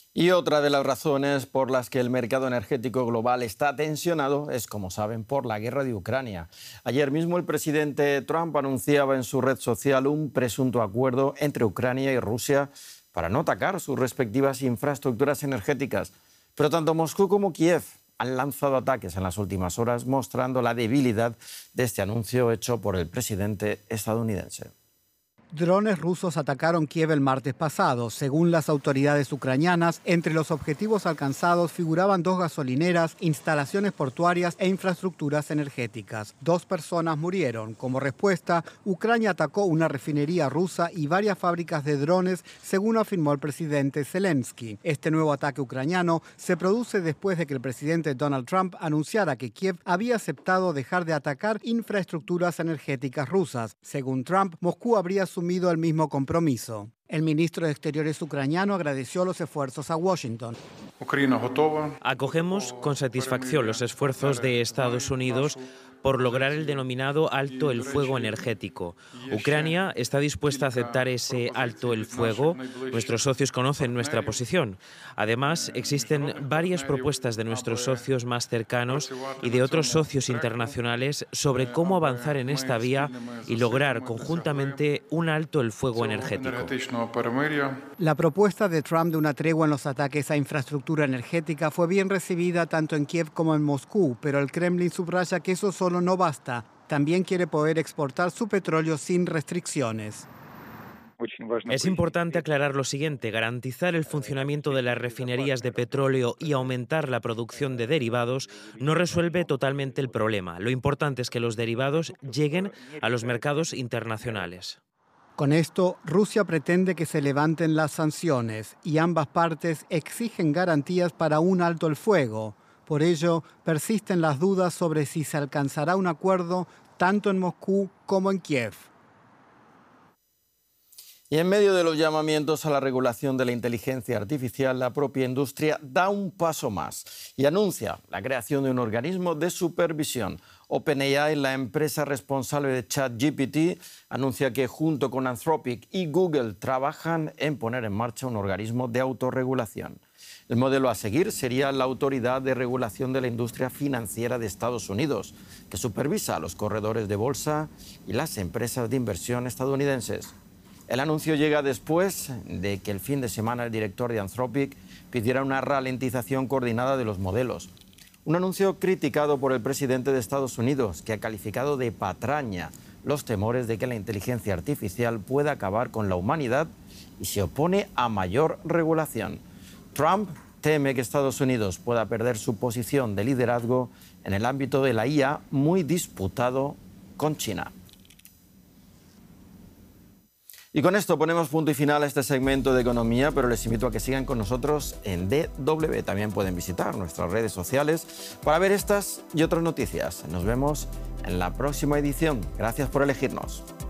Y otra de las razones por las que el mercado energético global está tensionado es, como saben, por la guerra de Ucrania. Ayer mismo el presidente Trump anunciaba en su red social un presunto acuerdo entre Ucrania y Rusia para no atacar sus respectivas infraestructuras energéticas. Pero tanto Moscú como Kiev han lanzado ataques en las últimas horas, mostrando la debilidad de este anuncio hecho por el presidente estadounidense. Drones rusos atacaron Kiev el martes pasado. Según las autoridades ucranianas, entre los objetivos alcanzados figuraban 2 gasolineras, instalaciones portuarias e infraestructuras energéticas. 2 personas murieron. Como respuesta, Ucrania atacó una refinería rusa y varias fábricas de drones, según afirmó el presidente Zelensky. Este nuevo ataque ucraniano se produce después de que el presidente Donald Trump anunciara que Kiev había aceptado dejar de atacar infraestructuras energéticas rusas. Según Trump, Moscú habría asumido el mismo compromiso. El ministro de Exteriores ucraniano agradeció los esfuerzos a Washington. Acogemos con satisfacción los esfuerzos de Estados Unidos por lograr el denominado alto el fuego energético. Ucrania está dispuesta a aceptar ese alto el fuego. Nuestros socios conocen nuestra posición. Además, existen varias propuestas de nuestros socios más cercanos y de otros socios internacionales sobre cómo avanzar en esta vía y lograr conjuntamente un alto el fuego energético. La propuesta de Trump de una tregua en los ataques a infraestructura energética fue bien recibida tanto en Kiev como en Moscú, pero el Kremlin subraya que eso solo no basta. También quiere poder exportar su petróleo sin restricciones. Es importante aclarar lo siguiente: garantizar el funcionamiento de las refinerías de petróleo y aumentar la producción de derivados no resuelve totalmente el problema. Lo importante es que los derivados lleguen a los mercados internacionales. Con esto, Rusia pretende que se levanten las sanciones y ambas partes exigen garantías para un alto el fuego. Por ello, persisten las dudas sobre si se alcanzará un acuerdo tanto en Moscú como en Kiev. Y en medio de los llamamientos a la regulación de la inteligencia artificial, la propia industria da un paso más y anuncia la creación de un organismo de supervisión. OpenAI, la empresa responsable de ChatGPT, anuncia que junto con Anthropic y Google trabajan en poner en marcha un organismo de autorregulación. El modelo a seguir sería la Autoridad de Regulación de la Industria Financiera de Estados Unidos, que supervisa a los corredores de bolsa y las empresas de inversión estadounidenses. El anuncio llega después de que el fin de semana el director de Anthropic pidiera una ralentización coordinada de los modelos. Un anuncio criticado por el presidente de Estados Unidos, que ha calificado de patraña los temores de que la inteligencia artificial pueda acabar con la humanidad y se opone a mayor regulación. Trump teme que Estados Unidos pueda perder su posición de liderazgo en el ámbito de la IA, muy disputado con China. Y con esto ponemos punto y final a este segmento de economía, pero les invito a que sigan con nosotros en DW. También pueden visitar nuestras redes sociales para ver estas y otras noticias. Nos vemos en la próxima edición. Gracias por elegirnos.